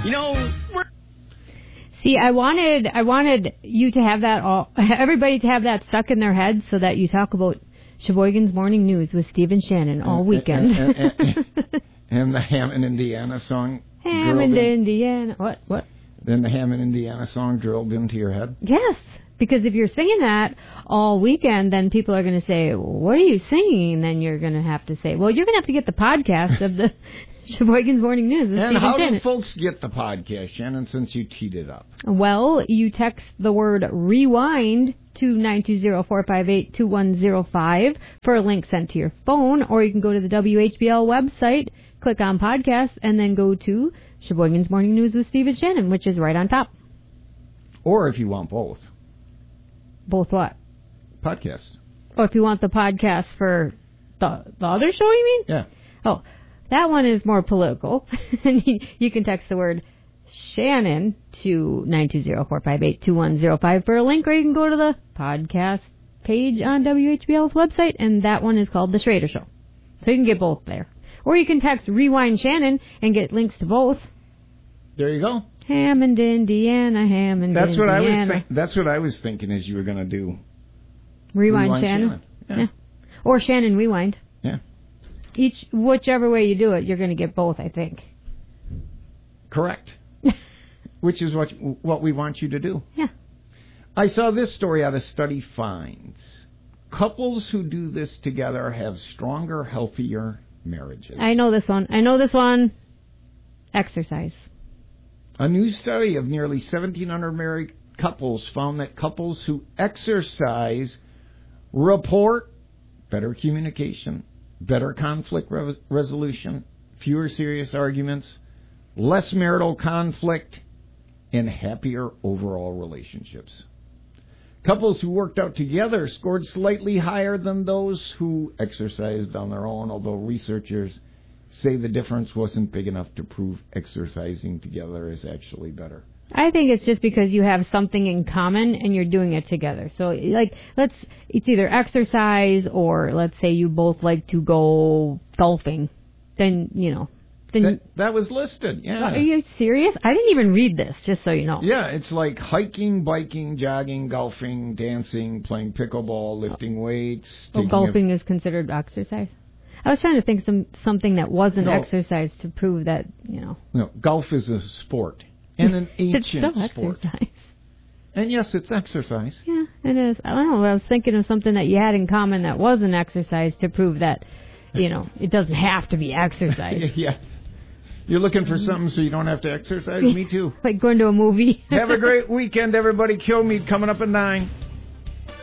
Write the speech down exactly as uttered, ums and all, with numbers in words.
You know, we're... See, I wanted I wanted you to have that all, everybody to have that stuck in their head so that you talk about Sheboygan's Morning News with Steve and Shannon all and, weekend. And, and, and, and the Hammond, Indiana song. Hammond, Indiana. What? What? Then the Hammond, Indiana song drilled into your head? Yes, because if you're singing that all weekend, then people are going to say, what are you singing? And then you're going to have to say, well, you're going to have to get the podcast of the Sheboygan's Morning News. And Steve how and do folks get the podcast, Shannon, since you teed it up? Well, you text the word rewind to nine two zero, four five eight, two one zero five for a link sent to your phone, or you can go to the W H B L website, click on podcast, and then go to Sheboygan's Morning News with Steve and Shannon, which is right on top. Or if you want both. Both what? Podcast. Oh, if you want the podcast for the, the other show, you mean? Yeah. Oh, that one is more political. You can text the word Shannon to nine two zero, four five eight, two one zero five for a link, or you can go to the podcast page on W H B L's website, and that one is called The Schrader Show. So you can get both there. Or you can text Rewind Shannon and get links to both. There you go. Hammond, Indiana, Hammond, that's Indiana. What I was th- that's what I was thinking is you were going to do. Rewind, Rewind Shannon. Shannon. Yeah. Yeah. Or Shannon Rewind. Yeah. Each, whichever way you do it, you're going to get both, I think. Correct. Which is what what we want you to do. Yeah. I saw this story out of Study Finds. Couples who do this together have stronger, healthier marriages. I know this one. I know this one. Exercise. A new study of nearly seventeen hundred married couples found that couples who exercise report better communication, better conflict re- resolution, fewer serious arguments, less marital conflict, and happier overall relationships. Couples who worked out together scored slightly higher than those who exercised on their own, although researchers say the difference wasn't big enough to prove exercising together is actually better. I think it's just because you have something in common and you're doing it together. So, like, let's, it's either exercise or let's say you both like to go golfing. Then, you know. Then that, that was listed, yeah. Are you serious? I didn't even read this, just so you know. Yeah, it's like hiking, biking, jogging, golfing, dancing, playing pickleball, lifting weights. Well, golfing a, is considered exercise? I was trying to think some something that wasn't no, exercise to prove that, you know. No, golf is a sport. And an ancient it's still sport. Exercise. And yes, it's exercise. Yeah, it is. I don't know. I was thinking of something that you had in common that wasn't exercise to prove that, you know, it doesn't have to be exercise. Yeah. You're looking for something so you don't have to exercise? Me too. Like going to a movie. Have a great weekend, everybody. Kill Me coming up at nine.